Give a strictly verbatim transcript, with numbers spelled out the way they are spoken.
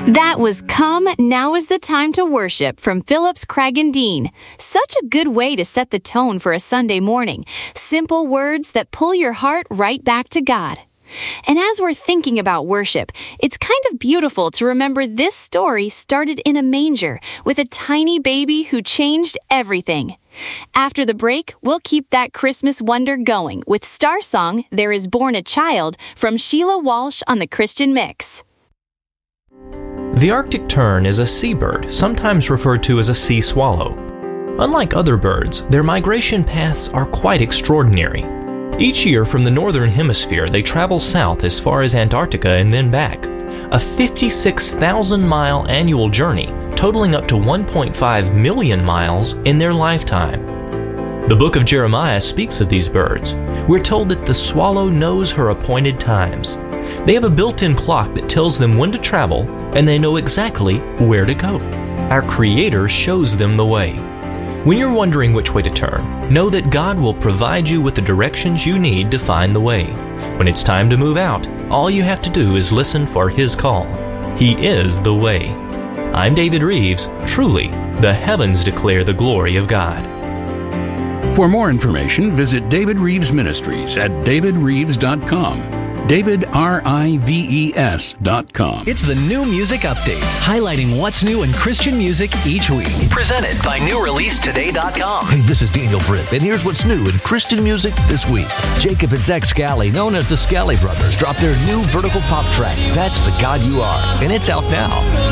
That was Come, Now is the Time to Worship from Phillips Craig and Dean. Such a good way to set the tone for a Sunday morning. Simple words that pull your heart right back to God. And as we're thinking about worship, it's kind of beautiful to remember this story started in a manger with a tiny baby who changed everything. After the break, we'll keep that Christmas wonder going with Star Song, There Is Born a Child from Sheila Walsh on the Christian Mix. The Arctic tern is a seabird, sometimes referred to as a sea swallow. Unlike other birds, their migration paths are quite extraordinary. Each year from the northern hemisphere, they travel south as far as Antarctica and then back. A fifty-six thousand mile annual journey, totaling up to one point five million miles in their lifetime. The book of Jeremiah speaks of these birds. We're told that the swallow knows her appointed times. They have a built-in clock that tells them when to travel, and they know exactly where to go. Our Creator shows them the way. When you're wondering which way to turn, know that God will provide you with the directions you need to find the way. When it's time to move out, all you have to do is listen for His call. He is the way. I'm David Reeves. Truly, the heavens declare the glory of God. For more information, visit David Reeves Ministries at david reeves dot com. David, R I V E S dot com. It's the New Music Update, highlighting what's new in Christian music each week. Presented by new release today dot com. Hey, this is Daniel Britt, and here's what's new in Christian music this week. Jacob and Zach Scally, known as the Scally Brothers, dropped their new vertical pop track, That's the God You Are, and it's out now.